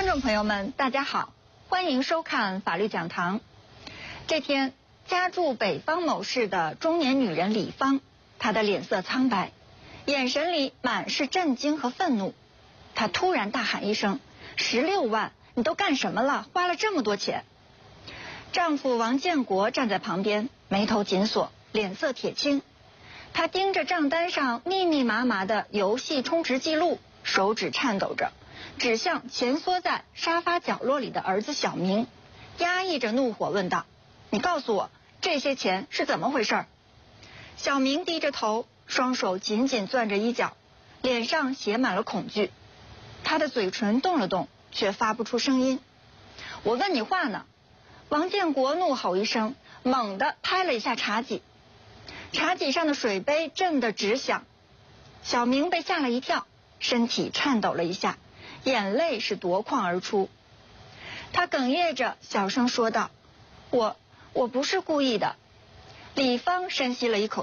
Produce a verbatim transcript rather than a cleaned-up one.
观众朋友们，大家好，欢迎收看法律讲堂。这天，家住北方某市的中年女人李芳，她的脸色苍白，眼神里满是震惊和愤怒。她突然大喊一声：“十六万，你都干什么了？花了这么多钱！”丈夫王建国站在旁边，眉头紧锁，脸色铁青。他盯着账单上密密麻麻的游戏充值记录，手指颤抖着，指向蜷缩在沙发角落里的儿子小明，压抑着怒火问道：“你告诉我，这些钱是怎么回事？”小明低着头，双手紧紧攥着衣角，脸上写满了恐惧。他的嘴唇动了动，却发不出声音。“我问你话呢！”王建国怒吼一声，猛地拍了一下茶几，茶几上的水杯震得直响。小明被吓了一跳，身体颤抖了一下，眼泪是夺眶而出。他哽咽着小声说道：“我我不是故意的。”李芳深吸了一口